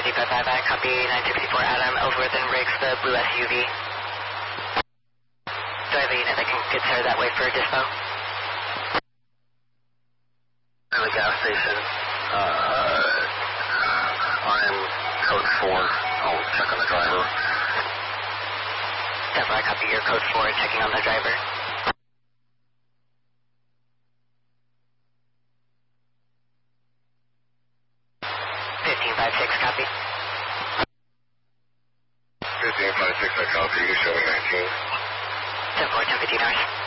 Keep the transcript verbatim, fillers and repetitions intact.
fifty-five five, I copy nine sixty-four Adam, Ellsworth and Riggs, the blue S U V. Do I have a unit that can get started that way for dispo? In the gas station. Uh, I'm code four. I'll check on the driver. Definitely, I copy your code four, checking on the driver. fifteen five six, copy. fifteen five six, I copy. You showing nineteen. ten four, ten fifteen hours.